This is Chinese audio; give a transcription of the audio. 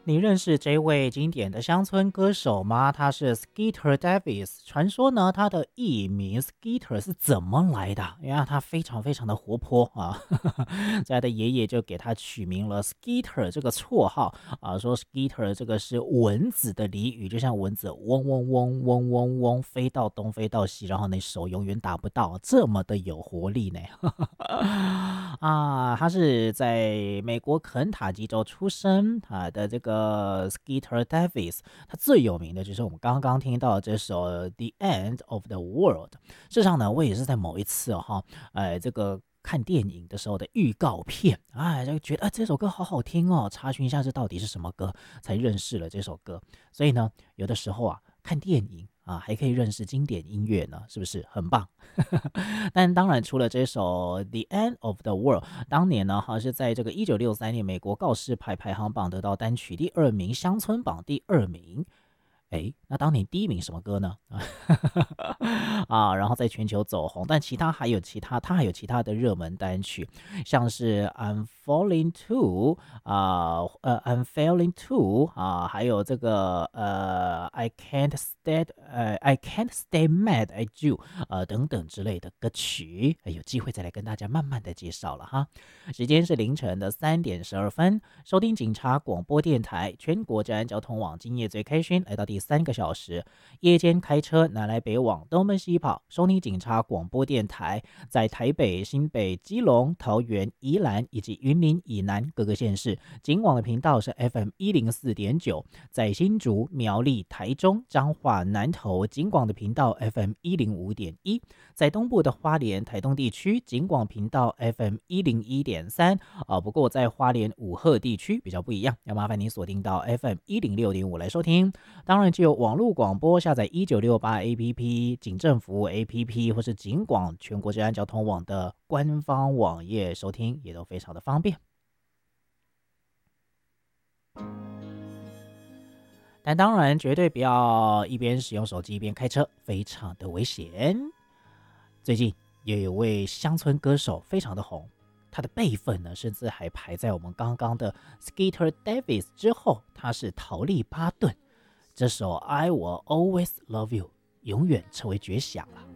你认识这位经典的乡村歌手吗？他是 Skeeter Davis。传说呢，他的艺名 Skeeter 是怎么来的？因为他非常非常的活泼啊，所以他的爷爷就给他取名了 Skeeter 这个绰号啊，说 Skeeter 这个是蚊子的俚语，就像蚊子嗡嗡嗡嗡嗡嗡飞到东飞到西，然后你手永远打不到，这么的有活力呢。他是在美国肯塔基州出生的这个 Skeeter Davis，他最有名的就是我们刚刚听到的这首《The End of the World》。事实上呢，我也是在某一次这个看电影的时候的预告片，就觉得这首歌好好听哦，查询一下这到底是什么歌，才认识了这首歌。所以呢，有的时候看电影还可以认识经典音乐呢，是不是很棒？但当然，除了这首《The End of the World》，当年呢，是在这个1963年美国告示牌排行榜得到单曲第二名，乡村榜第二名。那当年第一名什么歌呢？然后在全球走红，但他还有其他的热门单曲，像是《I'm Falling To》《I'm Failing To》还有这个I Can't Stay Mad at You》等等之类的歌曲，有机会再来跟大家慢慢的介绍了哈。时间是凌晨的3:12，收听警察广播电台全国治安交通网，今夜最开心，来到第3个小时。夜间开车南来北往，东奔西跑，收听警察广播电台，在台北、新北、基隆、桃园、宜兰以及云林以南各个县市，警广的频道是 FM104.9，在新竹、苗栗、台中、彰化、南投，警广的频道 FM105.1，在东部的花莲、台东地区，警广频道 FM101.3。不过在花莲武鹤地区比较不一样，要麻烦您锁定到 FM106.5 来收听。当然，就有网络广播，下载1968 APP、警政服务 APP 或是警广全国治安交通网的官方网页收听，也都非常的方便。但当然，绝对不要一边使用手机一边开车，非常的危险。最近也有位乡村歌手非常的红，他的辈分呢，甚至还排在我们刚刚的 Skeeter Davis 之后，他是陶丽巴顿。这首《I Will Always Love You》永远成为绝响了。